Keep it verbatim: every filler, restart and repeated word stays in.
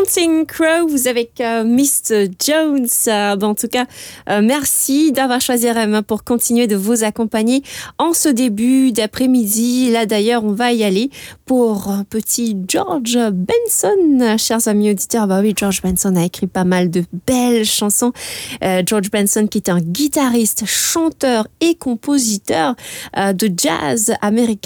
Counting Crows avec euh, mister Jones. Euh, bon, en tout cas, euh, merci d'avoir choisi R M un pour continuer de vous accompagner en ce début d'après-midi. Là, d'ailleurs, on va y aller pour un petit George Benson, chers amis auditeurs. Bah oui, George Benson a écrit pas mal de belles chansons. Euh, George Benson, qui est un guitariste, chanteur et compositeur euh, de jazz américain.